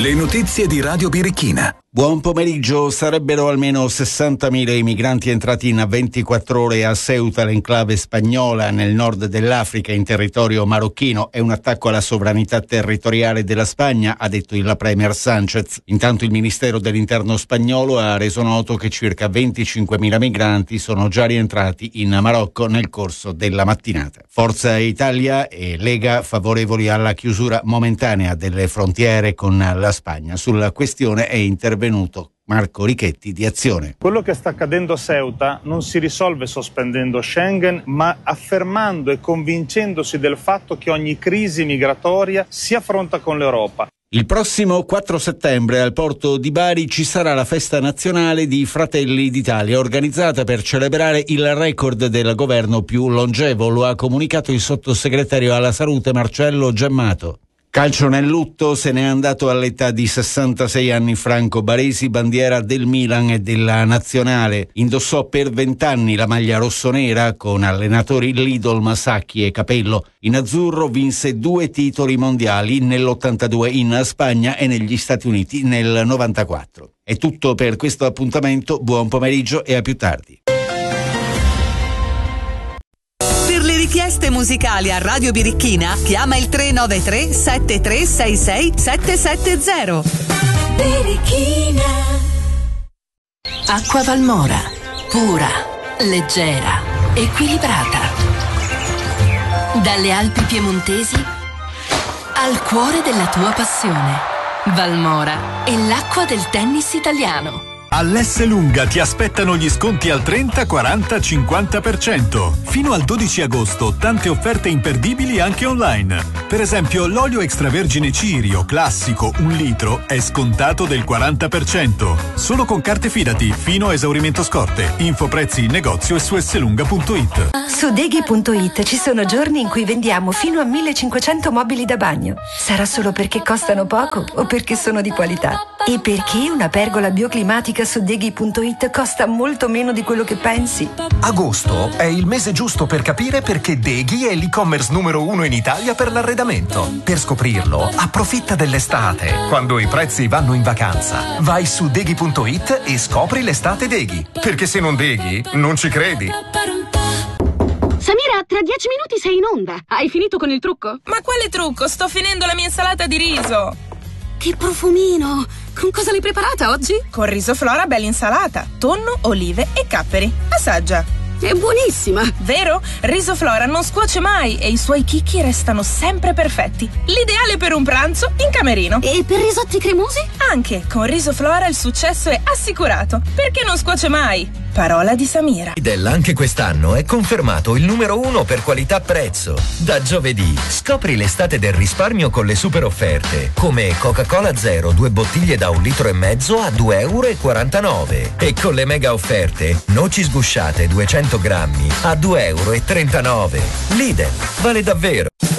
Le notizie di Radio Birichina. Buon pomeriggio. Sarebbero almeno 60.000 i migranti entrati in 24 ore a Ceuta, l'enclave spagnola nel nord dell'Africa, in territorio marocchino. È un attacco alla sovranità territoriale della Spagna, ha detto il premier Sánchez. Intanto il Ministero dell'Interno spagnolo ha reso noto che circa 25.000 migranti sono già rientrati in Marocco nel corso della mattinata. Forza Italia e Lega favorevoli alla chiusura momentanea delle frontiere con la Spagna. Sulla questione è intervenuto Marco Richetti di Azione. Quello che sta accadendo a Ceuta non si risolve sospendendo Schengen, ma affermando e convincendosi del fatto che ogni crisi migratoria si affronta con l'Europa. Il prossimo 4 settembre al porto di Bari ci sarà la festa nazionale di Fratelli d'Italia, organizzata per celebrare il record del governo più longevo, lo ha comunicato il sottosegretario alla salute Marcello Gemmato. Calcio nel lutto, se n'è andato all'età di 66 anni Franco Baresi, bandiera del Milan e della Nazionale. Indossò per 20 anni la maglia rossonera con allenatori Lidl, Masacchi e Capello. In azzurro vinse 2 titoli mondiali, nell'82 in Spagna e negli Stati Uniti nel 94. È tutto per questo appuntamento, buon pomeriggio e a più tardi. Per le richieste musicali a Radio Birichina chiama il 393 7366 770. Birichina. Acqua Valmora, pura, leggera, equilibrata. Dalle Alpi piemontesi al cuore della tua passione. Valmora è l'acqua del tennis italiano. All'Esselunga ti aspettano gli sconti al 30, 40, 50%. Fino al 12 agosto tante offerte imperdibili anche online. Per esempio l'olio extravergine Cirio classico 1 litro è scontato del 40%. Solo con carte Fidati fino a esaurimento scorte. Info prezzi in negozio e su esselunga.it. Su Deghi.it ci sono giorni in cui vendiamo fino a 1500 mobili da bagno. Sarà solo perché costano poco o perché sono di qualità? E perché una pergola bioclimatica su Deghi.it costa molto meno di quello che pensi? Agosto è il mese giusto per capire perché Deghi è l'e-commerce numero 1 in Italia per l'arredamento. Per scoprirlo, approfitta dell'estate, quando i prezzi vanno in vacanza. Vai su Deghi.it e scopri l'estate Deghi. Perché se non Deghi, non ci credi. Samira, tra 10 minuti sei in onda. Hai finito con il trucco? Ma quale trucco? Sto finendo la mia insalata di riso. Che profumino! Con cosa l'hai preparata oggi? Con riso Flora bella insalata, tonno, olive e capperi. Assaggia. È buonissima! Vero? Riso Flora non scuoce mai e i suoi chicchi restano sempre perfetti. L'ideale per un pranzo in camerino. E per risotti cremosi? Anche con Riso Flora il successo è assicurato. Perché non scuoce mai? Parola di Samira. Lidl anche quest'anno è confermato il numero 1 per qualità-prezzo. Da giovedì scopri l'estate del risparmio con le super offerte, come Coca-Cola Zero 2 bottiglie da 1,5 litri a €2,49 e con le mega offerte noci sgusciate 200 grammi a €2,39. Lidl, vale davvero.